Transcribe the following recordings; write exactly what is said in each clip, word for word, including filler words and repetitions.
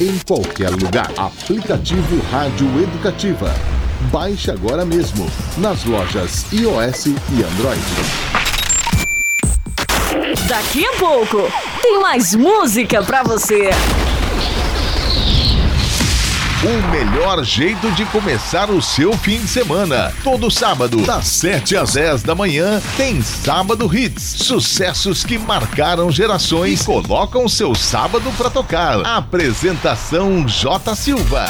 em qualquer lugar. Aplicativo Rádio Educativa. Baixe agora mesmo nas lojas iOS e Android. Daqui a pouco tem mais música pra você. O melhor jeito de começar o seu fim de semana. Todo sábado, das sete às dez da manhã, tem Sábado Hits. Sucessos que marcaram gerações e colocam seu sábado pra tocar. Apresentação J. Silva.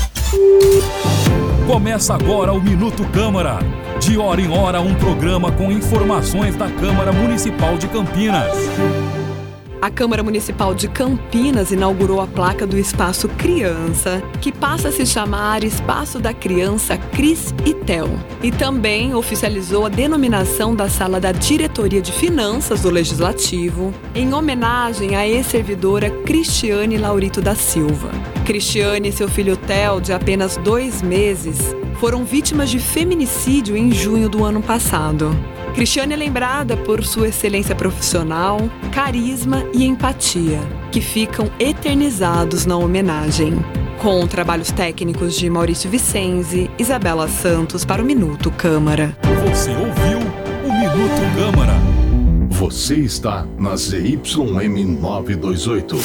Começa agora o Minuto Câmara. De hora em hora, um programa com informações da Câmara Municipal de Campinas. A Câmara Municipal de Campinas inaugurou a placa do Espaço Criança, que passa a se chamar Espaço da Criança Cris e Tel. E também oficializou a denominação da Sala da Diretoria de Finanças do Legislativo, em homenagem à ex-servidora Cristiane Laurito da Silva. Cristiane e seu filho Tel, de apenas dois meses, foram vítimas de feminicídio em junho do ano passado. Cristiane é lembrada por sua excelência profissional, carisma e empatia, que ficam eternizados na homenagem. Com trabalhos técnicos de Maurício Vicenzi, Isabela Santos para o Minuto Câmara. Você ouviu o Minuto Câmara. Você está na Z Y M novecentos e vinte e oito.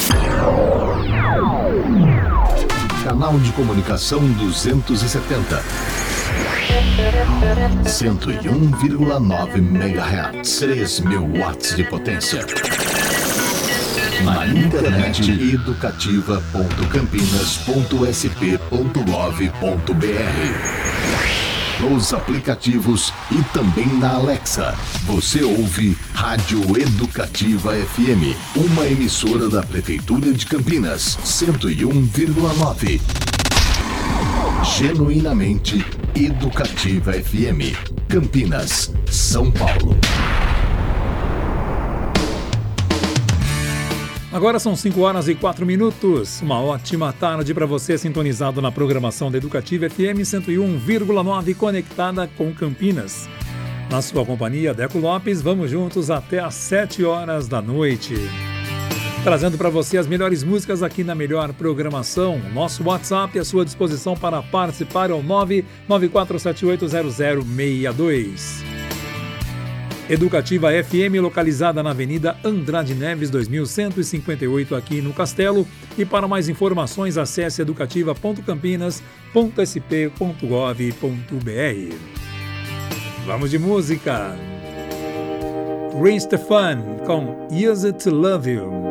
Canal de comunicação duzentos e setenta. cento e um vírgula nove megahertz, três mil watts de potência. Na internet educativa ponto campinas ponto s p ponto gov ponto b r. Nos aplicativos e também na Alexa. Você ouve Rádio Educativa F M, uma emissora da Prefeitura de Campinas, cento e um vírgula nove. Genuinamente Educativa F M, Campinas, São Paulo. Agora são cinco horas e quatro minutos. Uma ótima tarde para você sintonizado na programação da Educativa F M cento e um vírgula nove, conectada com Campinas. Na sua companhia, Deco Lopes, vamos juntos até às sete horas da noite. Trazendo para você as melhores músicas aqui na melhor programação. Nosso WhatsApp à sua disposição para participar é o nove nove quatro sete oito zero zero seis dois. Educativa F M, localizada na Avenida Andrade Neves, dois mil cento e cinquenta e oito, aqui no Castelo. E para mais informações, acesse educativa ponto campinas ponto s p ponto gov ponto b r. Vamos de música. Gwen Stefani com Use It to Love You.